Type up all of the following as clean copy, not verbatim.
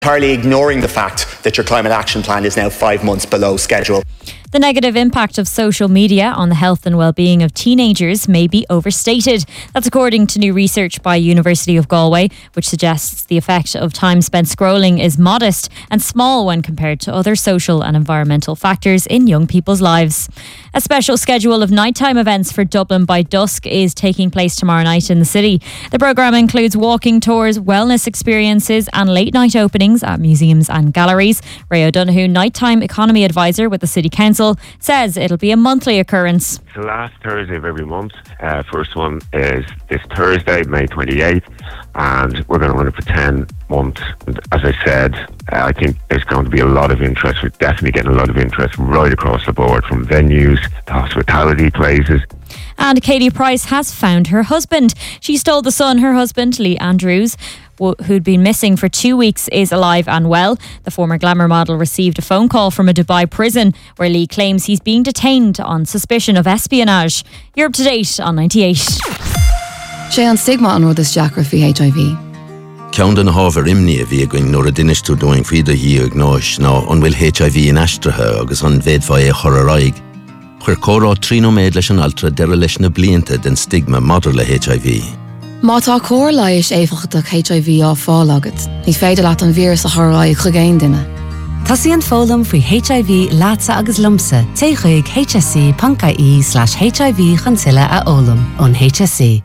entirely ignoring the fact that your climate action plan is now 5 months below schedule. The negative impact of social media on the health and well-being of teenagers may be overstated. That's according to new research by University of Galway, which suggests the effect of time spent scrolling is modest and small when compared to other social and environmental factors in young people's lives. A special schedule of nighttime events for Dublin by Dusk is taking place tomorrow night in the city. The programme includes walking tours, wellness experiences and late-night openings at museums and galleries. Ray O'Donoghue, nighttime economy advisor with the City Council, says it'll be a monthly occurrence. It's the last Thursday of every month. First one is this Thursday, May 28th, and we're going to run it for 10 months. As I said, I think there's going to be a lot of interest. We're definitely getting a lot of interest right across the board, from venues to hospitality places. And Katie Price has found her husband. She's told The Sun her husband, Lee Andrews, who'd been missing for 2 weeks, is alive and well. The former glamour model received a phone call from a Dubai prison where Lee claims he's being detained on suspicion of espionage. You're up to date on 98. Sé an stigma an rud is deacra fi HIV. Ceann den hábhar imní a bhí going nuair a dinistú doing faoide hí ag náis ná an bhfuil HIV in astrathe agus an bhéadfá é choraráig. Chuir córá trínoméid leis an altra deire leis na blianta den stigma madidir le HIV. Má tá cór leiis éfachach HIV á fáil agat, ní féidir leat an vírus a choráig chugéin duine. Tosaíonn fólam faoi HIV lása agus lumsa té chuig hsc.ie/HIV chansile a ólam ón HSC.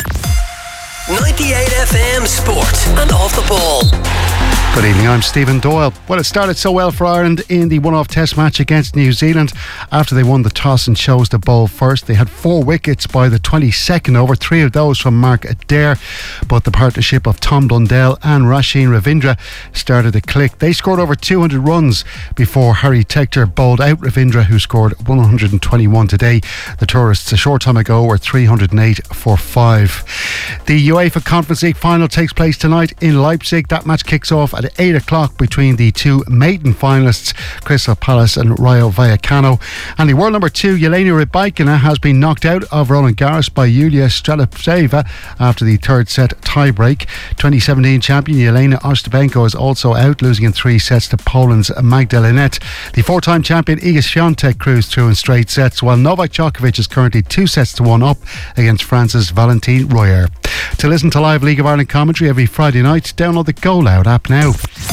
98 FM Sport and Off the Ball. Good evening, I'm Stephen Doyle. Well, it started so well for Ireland in the one-off test match against New Zealand. After they won the toss and chose to bowl first, they had 4 wickets by the 22nd over, 3 of those from Mark Adair. But the partnership of Tom Blundell and Rasheen Ravindra started to click. They scored over 200 runs before Harry Tector bowled out Ravindra, who scored 121 today. The tourists a short time ago were 308 for 5. The UEFA Conference League final takes place tonight in Leipzig. That match kicks off at 8 o'clock between the two maiden finalists, Crystal Palace and Rayo Vallecano. And the world number 2, Jelena Rybakina, has been knocked out of Roland Garros by Yulia Streltseva after the third set tie-break. 2017 champion Jelena Ostapenko is also out, losing in 3 sets to Poland's Magdalena. The 4-time champion Iga Świątek cruised through in straight sets, while Novak Djokovic is currently 2-1 up against France's Valentin Royer. To listen to live League of Ireland commentary every Friday night, download the Go Loud app now.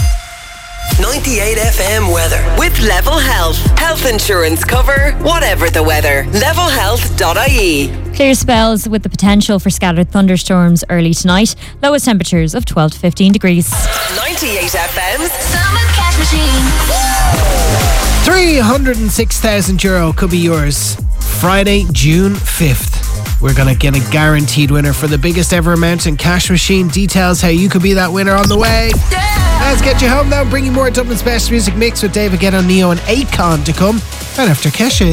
98 FM weather with Level Health. Health insurance cover, whatever the weather. Levelhealth.ie. Clear spells with the potential for scattered thunderstorms early tonight. Lowest temperatures of 12 to 15 degrees. 98 FM's Summer Cash Machine. €306,000 could be yours. Friday, June 5th. We're going to get a guaranteed winner for the biggest ever amount in Cash Machine. Details how you could be that winner on the way. Let's get you home now. Bringing more Dublin's best music mix with David Guetta, Neo and Akon to come right after Kesha.